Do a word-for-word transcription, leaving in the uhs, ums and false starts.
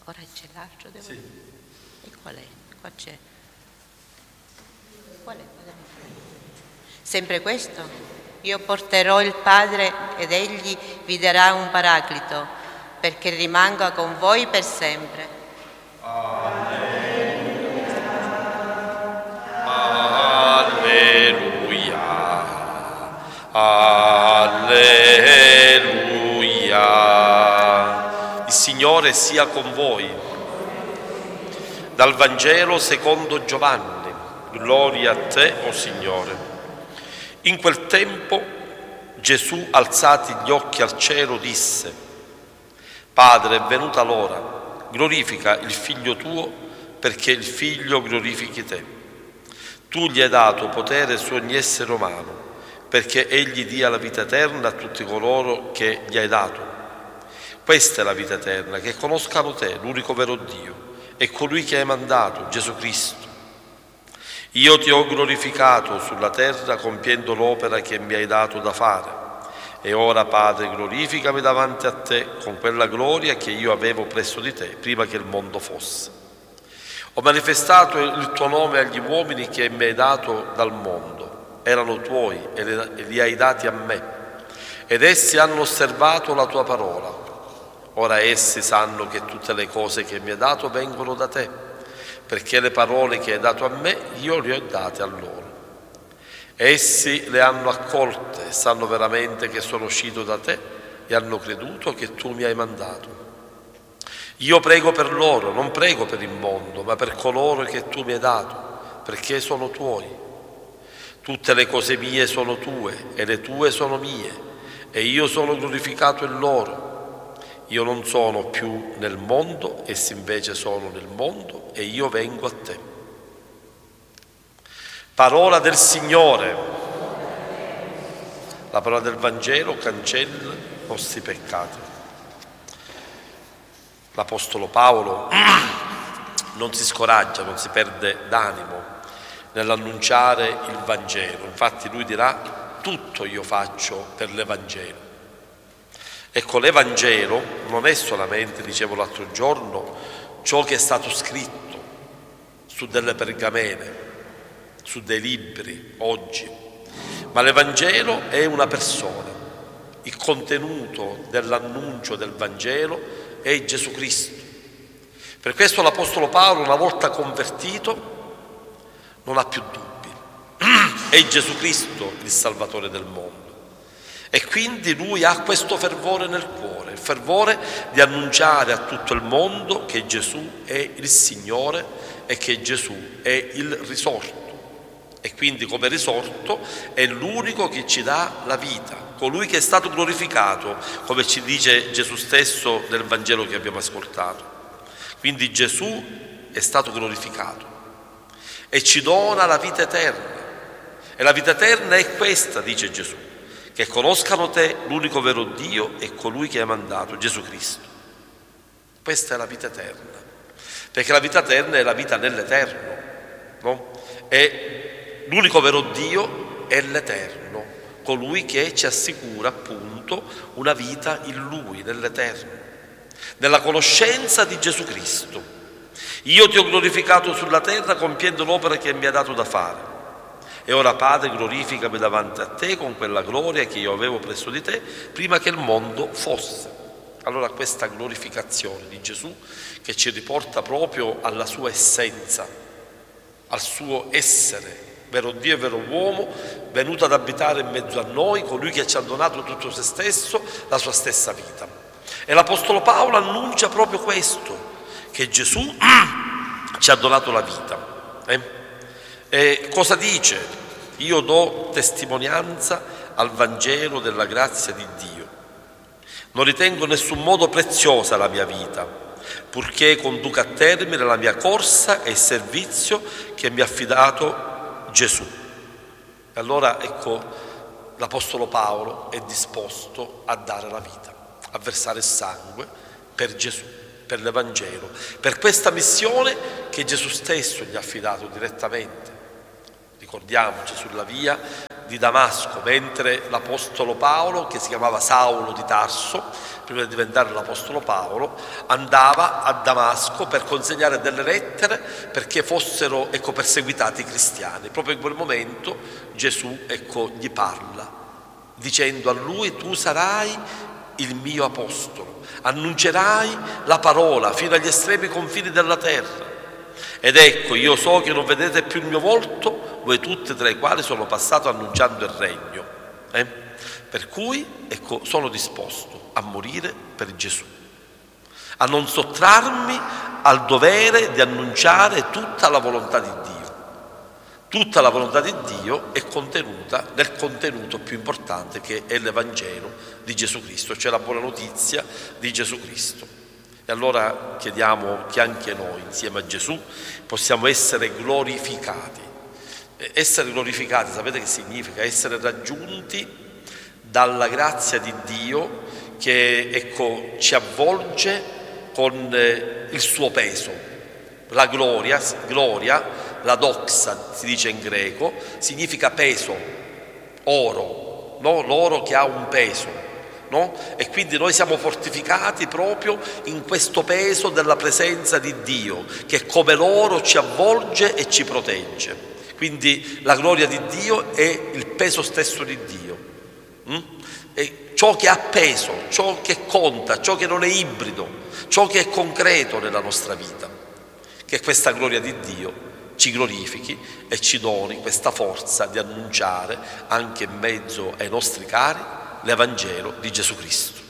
Ora c'è l'altro, devo... Sì. E qual è? Qua c'è. Qual è? Sempre questo? Io porterò il Padre ed Egli vi darà un paraclito, perché rimanga con voi per sempre. Alleluia. Alleluia. Il Signore sia con voi. Dal Vangelo secondo Giovanni. Gloria a te, o Signore. In quel tempo Gesù, alzati gli occhi al cielo, disse: Padre, è venuta l'ora, glorifica il Figlio tuo, perché il Figlio glorifichi te. Tu gli hai dato potere su ogni essere umano, perché egli dia la vita eterna a tutti coloro che gli hai dato. Questa è la vita eterna, che conoscano te, l'unico vero Dio, e colui che hai mandato, Gesù Cristo. Io ti ho glorificato sulla terra compiendo l'opera che mi hai dato da fare. E ora, Padre, glorificami davanti a te con quella gloria che io avevo presso di te prima che il mondo fosse. Ho manifestato il tuo nome agli uomini che mi hai dato dal mondo. Erano tuoi e li hai dati a me. Ed essi hanno osservato la tua parola. Ora essi sanno che tutte le cose che mi hai dato vengono da te, perché le parole che hai dato a me io le ho date a loro. Essi le hanno accolte e sanno veramente che sono uscito da te e hanno creduto che tu mi hai mandato. Io prego per loro, non prego per il mondo, ma per coloro che tu mi hai dato, perché sono tuoi. Tutte le cose mie sono tue e le tue sono mie, e io sono glorificato in loro. Io non sono più nel mondo, essi invece sono nel mondo, e io vengo a te. Parola del Signore. La parola del Vangelo cancella i nostri peccati. L'Apostolo Paolo non si scoraggia, non si perde d'animo nell'annunciare il Vangelo. Infatti lui dirà: tutto io faccio per l'Evangelo. Ecco, l'Evangelo non è solamente, dicevo l'altro giorno, ciò che è stato scritto su delle pergamene, su dei libri oggi, ma l'Evangelo è una persona. Il contenuto dell'annuncio del Vangelo è Gesù Cristo. Per questo l'Apostolo Paolo, una volta convertito, non ha più dubbi. È Gesù Cristo il Salvatore del mondo. E quindi lui ha questo fervore nel cuore, il fervore di annunciare a tutto il mondo che Gesù è il Signore e che Gesù è il risorto. E quindi come risorto è l'unico che ci dà la vita, colui che è stato glorificato, come ci dice Gesù stesso nel Vangelo che abbiamo ascoltato. Quindi Gesù è stato glorificato e ci dona la vita eterna. E la vita eterna è questa, dice Gesù: che conoscano te, l'unico vero Dio, e colui che hai mandato, Gesù Cristo. Questa è la vita eterna, perché la vita eterna è la vita nell'eterno, no? E l'unico vero Dio è l'eterno, colui che ci assicura appunto una vita in Lui, nell'eterno, nella conoscenza di Gesù Cristo. Io ti ho glorificato sulla terra compiendo l'opera che mi hai dato da fare. E ora, Padre, glorificami davanti a te con quella gloria che io avevo presso di te prima che il mondo fosse. Allora questa glorificazione di Gesù, che ci riporta proprio alla sua essenza, al suo essere, vero Dio e vero uomo, venuto ad abitare in mezzo a noi, colui che ci ha donato tutto se stesso, la sua stessa vita. E l'Apostolo Paolo annuncia proprio questo, che Gesù ci ha donato la vita. Eh? E cosa dice? Io do testimonianza al Vangelo della grazia di Dio. Non ritengo in nessun modo preziosa la mia vita, purché conduca a termine la mia corsa e il servizio che mi ha affidato Gesù. E allora ecco, l'Apostolo Paolo è disposto a dare la vita, a versare il sangue per Gesù, per l'Evangelo, per questa missione che Gesù stesso gli ha affidato direttamente. Ricordiamoci sulla via di Damasco, mentre l'Apostolo Paolo, che si chiamava Saulo di Tarso, prima di diventare l'Apostolo Paolo, andava a Damasco per consegnare delle lettere perché fossero, ecco, perseguitati i cristiani. Proprio in quel momento Gesù, ecco, gli parla, dicendo a lui: tu sarai il mio apostolo, annuncerai la parola fino agli estremi confini della terra. Ed ecco, io so che non vedete più il mio volto, voi tutti tra i quali sono passato annunciando il regno. Eh? Per cui, ecco, sono disposto a morire per Gesù, a non sottrarmi al dovere di annunciare tutta la volontà di Dio. Tutta la volontà di Dio è contenuta nel contenuto più importante, che è l'Evangelo di Gesù Cristo, cioè la buona notizia di Gesù Cristo. E allora chiediamo che anche noi, insieme a Gesù, possiamo essere glorificati. Essere glorificati, sapete che significa? Essere raggiunti dalla grazia di Dio che, ecco, ci avvolge con eh, il suo peso. La gloria, gloria, la doxa si dice in greco, significa peso, oro, no? L'oro che ha un peso. No? E quindi noi siamo fortificati proprio in questo peso della presenza di Dio, che come l'oro ci avvolge e ci protegge. Quindi la gloria di Dio è il peso stesso di Dio. Mm? È ciò che ha peso, ciò che conta, ciò che non è ibrido, ciò che è concreto nella nostra vita. Che questa gloria di Dio ci glorifichi e ci doni questa forza di annunciare anche in mezzo ai nostri cari l'Evangelo di Gesù Cristo.